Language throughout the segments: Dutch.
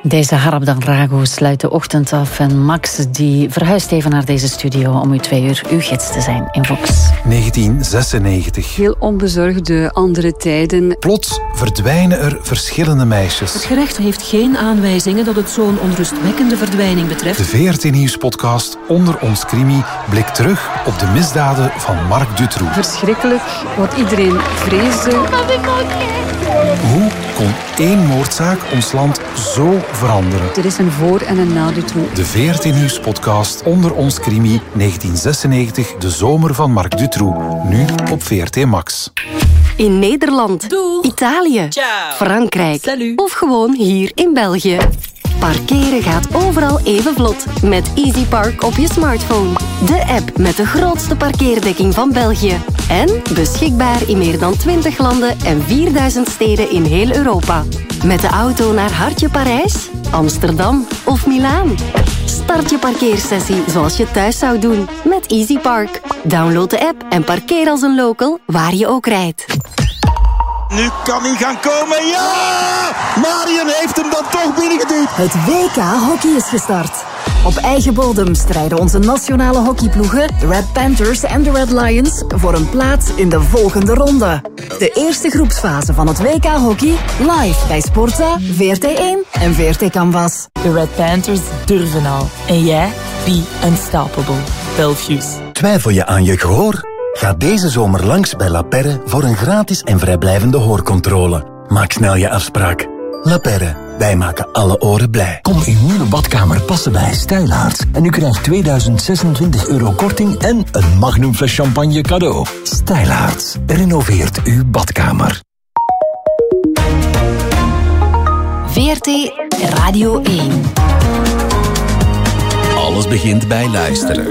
Deze Harabdan Rago sluit de ochtend af en Max die verhuist even naar deze studio om u 2 uur uw gids te zijn in Vox. 1996. Heel onbezorgde andere tijden. Plots verdwijnen er verschillende meisjes. Het gerecht heeft geen aanwijzingen dat het zo'n onrustwekkende verdwijning betreft. De VRT Nieuws-podcast Onder ons Crimi blikt terug op de misdaden van Marc Dutroux. Verschrikkelijk, wat iedereen vreesde. Hoe kon 1 moordzaak ons land zo veranderen? Er is een voor- en een na Dutroux. De VRT Nieuws-podcast Onder ons Crimi 1996, de zomer van Marc Dutroux. Nu op VRT Max. In Nederland, Doeg. Italië, Ciao. Frankrijk Salut. of gewoon hier in België. Parkeren gaat overal even vlot met EasyPark op je smartphone. De app met de grootste parkeerdekking van België. En beschikbaar in meer dan 20 landen en 4000 steden in heel Europa. Met de auto naar Hartje Parijs, Amsterdam of Milaan. Start je parkeersessie zoals je thuis zou doen met EasyPark. Download de app en parkeer als een local waar je ook rijdt. Nu kan hij gaan komen. Ja! Marion heeft hem dan toch binnengeduwd. Het WK Hockey is gestart. Op eigen bodem strijden onze nationale hockeyploegen, de Red Panthers en de Red Lions, voor een plaats in de volgende ronde. De eerste groepsfase van het WK Hockey, live bij Sporza, VRT1 en VRT Canvas. De Red Panthers durven al. En jij? Be unstoppable. Belfius. Twijfel je aan je gehoor? Ga deze zomer langs bij La Perre voor een gratis en vrijblijvende hoorcontrole. Maak snel je afspraak. La Perre, wij maken alle oren blij. Kom uw nieuwe badkamer passen bij Stijlaarts. En u krijgt 2026 euro korting en een magnum fles champagne cadeau. Stijlaarts, renoveert uw badkamer. VRT Radio 1. Alles begint bij luisteren.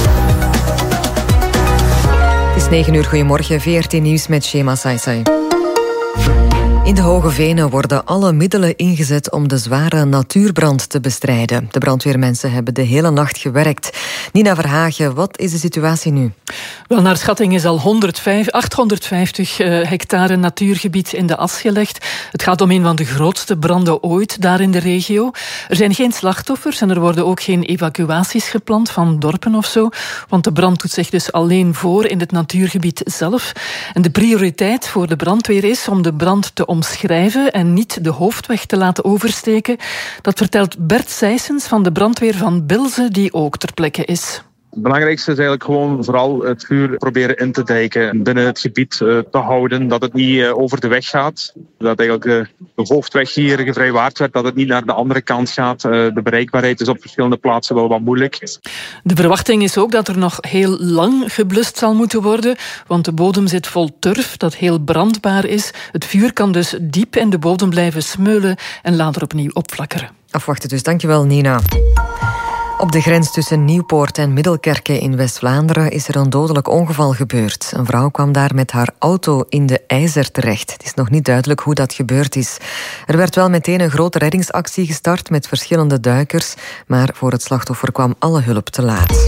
Het is 9 uur, goedemorgen, VRT Nieuws met Shema Saisai. In de Hoge Venen worden alle middelen ingezet om de zware natuurbrand te bestrijden. De brandweermensen hebben de hele nacht gewerkt. Nina Verhagen, wat is de situatie nu? Wel, naar schatting is al 850 hectare natuurgebied in de as gelegd. Het gaat om een van de grootste branden ooit daar in de regio. Er zijn geen slachtoffers en er worden ook geen evacuaties gepland van dorpen of zo. Want de brand doet zich dus alleen voor in het natuurgebied zelf. En de prioriteit voor de brandweer is om de brand te omschrijven en niet de hoofdweg te laten oversteken. Dat vertelt Bert Sijsens van de brandweer van Bilze, die ook ter plekke is. Het belangrijkste is eigenlijk gewoon vooral het vuur proberen in te dijken, binnen het gebied te houden, dat het niet over de weg gaat. Dat eigenlijk de hoofdweg hier gevrijwaard werd, dat het niet naar de andere kant gaat. De bereikbaarheid is op verschillende plaatsen wel wat moeilijk. De verwachting is ook dat er nog heel lang geblust zal moeten worden, want de bodem zit vol turf dat heel brandbaar is. Het vuur kan dus diep in de bodem blijven smeulen en later opnieuw opflakkeren. Afwachten dus, dankjewel Nina. Op de grens tussen Nieuwpoort en Middelkerke in West-Vlaanderen is er een dodelijk ongeval gebeurd. Een vrouw kwam daar met haar auto in de IJzer terecht. Het is nog niet duidelijk hoe dat gebeurd is. Er werd wel meteen een grote reddingsactie gestart met verschillende duikers, maar voor het slachtoffer kwam alle hulp te laat.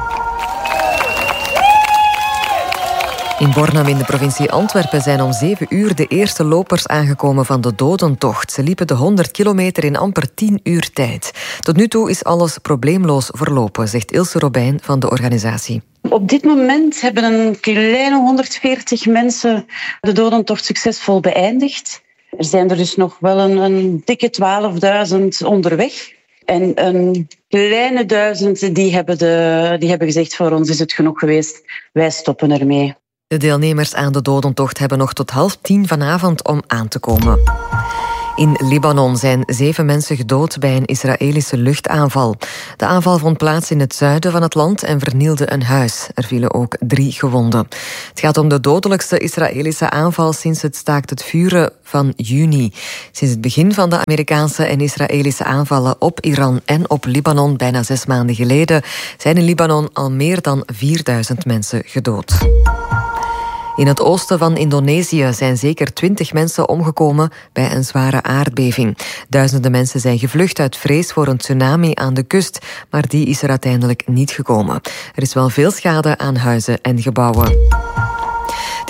In Bornem in de provincie Antwerpen zijn om 7 uur de eerste lopers aangekomen van de dodentocht. Ze liepen de 100 kilometer in amper 10 uur tijd. Tot nu toe is alles probleemloos verlopen, zegt Ilse Robijn van de organisatie. Op dit moment hebben een kleine 140 mensen de dodentocht succesvol beëindigd. Er zijn er dus nog wel een dikke 12.000 onderweg. En een kleine 1000 die hebben gezegd, voor ons is het genoeg geweest, wij stoppen ermee. De deelnemers aan de dodentocht hebben nog tot 9:30 vanavond om aan te komen. In Libanon zijn 7 mensen gedood bij een Israëlische luchtaanval. De aanval vond plaats in het zuiden van het land en vernielde een huis. Er vielen ook 3 gewonden. Het gaat om de dodelijkste Israëlische aanval sinds het staakt het vuren van juni. Sinds het begin van de Amerikaanse en Israëlische aanvallen op Iran en op Libanon bijna 6 maanden geleden zijn in Libanon al meer dan 4000 mensen gedood. In het oosten van Indonesië zijn zeker 20 mensen omgekomen bij een zware aardbeving. Duizenden mensen zijn gevlucht uit vrees voor een tsunami aan de kust, maar die is er uiteindelijk niet gekomen. Er is wel veel schade aan huizen en gebouwen. Het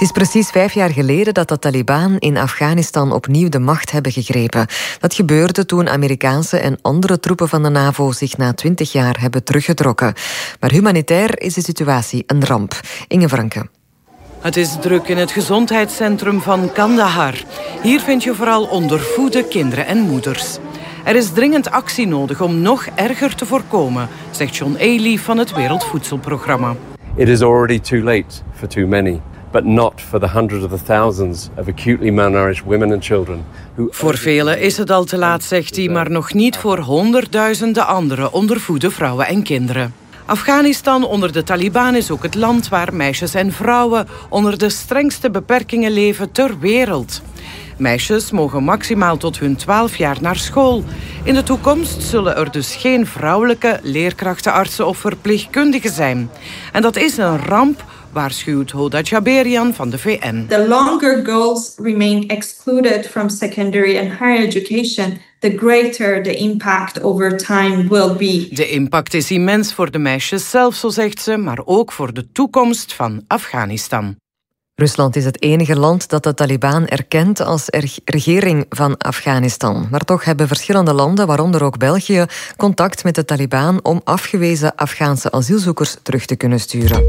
is precies 5 jaar geleden dat de Taliban in Afghanistan opnieuw de macht hebben gegrepen. Dat gebeurde toen Amerikaanse en andere troepen van de NAVO zich na 20 jaar hebben teruggetrokken. Maar humanitair is de situatie een ramp. Inge Franke. Het is druk in het gezondheidscentrum van Kandahar. Hier vind je vooral ondervoede kinderen en moeders. Er is dringend actie nodig om nog erger te voorkomen, zegt John Ely van het Wereldvoedselprogramma. It is already too late for too many, but not for the hundreds of the thousands of acutely malnourished women and children. Voor velen is het al te laat, zegt hij, maar nog niet voor honderdduizenden andere ondervoede vrouwen en kinderen. Afghanistan onder de Taliban is ook het land waar meisjes en vrouwen onder de strengste beperkingen leven ter wereld. Meisjes mogen maximaal tot hun 12 jaar naar school. In de toekomst zullen er dus geen vrouwelijke leerkrachten, artsen of verpleegkundigen zijn. En dat is een ramp, waarschuwt Hoda Jaberian van de VN. The longer girls remain excluded from secondary and higher education, the greater the impact over time will be. De impact is immens voor de meisjes zelf, zo zegt ze, maar ook voor de toekomst van Afghanistan. Rusland is het enige land dat de Taliban erkent als regering van Afghanistan. Maar toch hebben verschillende landen, waaronder ook België, contact met de Taliban om afgewezen Afghaanse asielzoekers terug te kunnen sturen.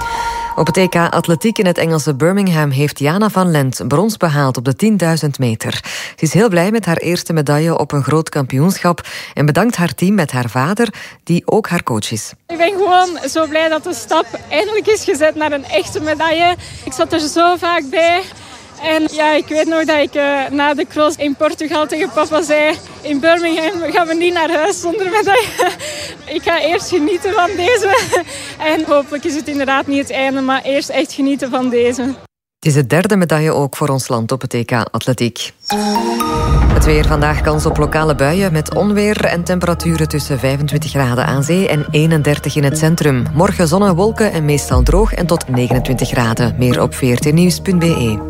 Op het EK Atletiek in het Engelse Birmingham heeft Jana van Lent brons behaald op de 10.000 meter. Ze is heel blij met haar eerste medaille op een groot kampioenschap en bedankt haar team met haar vader, die ook haar coach is. Ik ben gewoon zo blij dat de stap eindelijk is gezet naar een echte medaille. Ik zat er zo vaak bij. En ja, ik weet nog dat ik na de cross in Portugal tegen papa zei: in Birmingham gaan we niet naar huis zonder medaille. Ik ga eerst genieten van deze. En hopelijk is het inderdaad niet het einde, maar eerst echt genieten van deze. Het is de derde medaille ook voor ons land op het EK Atletiek. Het weer vandaag, kans op lokale buien met onweer en temperaturen tussen 25 graden aan zee en 31 in het centrum. Morgen zon en wolken en meestal droog en tot 29 graden. Meer op vrtnieuws.be.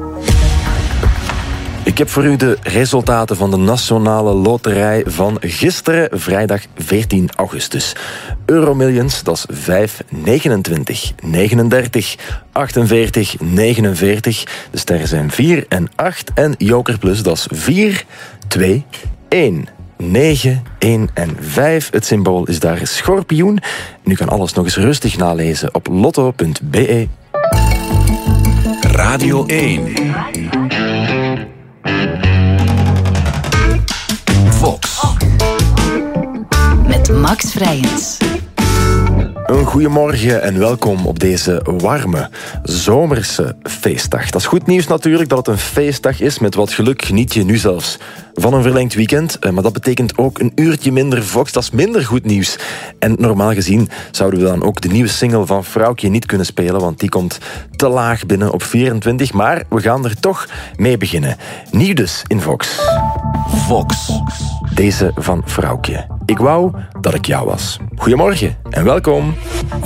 Ik heb voor u de resultaten van de Nationale Loterij van gisteren, vrijdag 14 augustus. Euromillions, dat is 5, 29, 39, 48, 49. De sterren zijn 4 en 8. En Joker Plus, dat is 4, 2, 1. 9, 1 en 5. Het symbool is daar schorpioen. En u kan alles nog eens rustig nalezen op lotto.be. Radio 1. Vox. Met Max Vrijens. Een goedemorgen en welkom op deze warme, zomerse feestdag. Dat is goed nieuws natuurlijk dat het een feestdag is. Met wat geluk geniet je nu zelfs van een verlengd weekend. Maar dat betekent ook een uurtje minder Vox. Dat is minder goed nieuws. En normaal gezien zouden we dan ook de nieuwe single van Vrouwtje niet kunnen spelen, want die komt te laag binnen op 24. Maar we gaan er toch mee beginnen. Nieuw dus in Vox. Vox. Deze van Vrouwtje. Ik wou dat ik jou was. Goedemorgen en welkom.